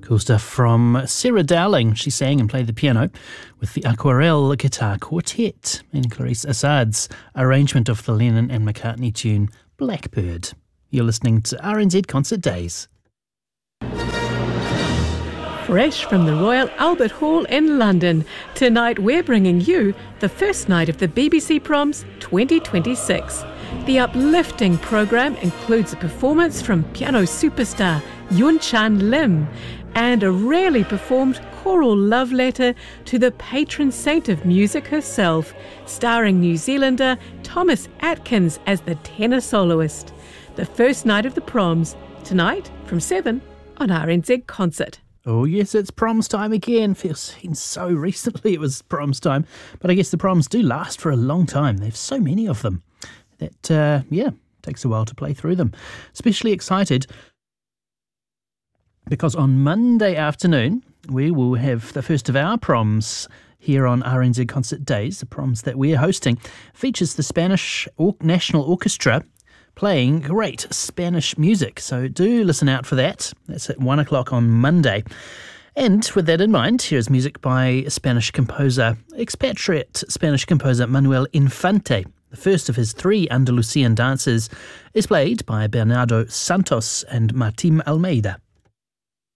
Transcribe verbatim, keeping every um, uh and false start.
Cool stuff from Sarah Dowling. She sang and played the piano with the Aquarelle Guitar Quartet and Clarice Assad's arrangement of the Lennon and McCartney tune Blackbird. You're listening to R N Z Concert Days. Fresh from the Royal Albert Hall in London, tonight we're bringing you the first night of the B B C Proms twenty twenty-six. The uplifting programme includes a performance from piano superstar Yun Chan Lim and a rarely performed choral love letter to the patron saint of music herself, starring New Zealander Thomas Atkins as the tenor soloist. The first night of the Proms, tonight from seven on R N Z Concert. Oh yes, it's proms time again. Feels so recently it was proms time. But I guess the proms do last for a long time. There's so many of them that, uh, yeah, takes a while to play through them. Especially excited because on Monday afternoon we will have the first of our proms here on R N Z Concert Days. The proms that we're hosting features the Spanish National Orchestra playing great Spanish music. So do listen out for that. That's at one o'clock on Monday. And with that in mind, here's music by Spanish composer, expatriate Spanish composer Manuel Infante. The first of his three Andalusian dances is played by Bernardo Santos and Martim Almeida.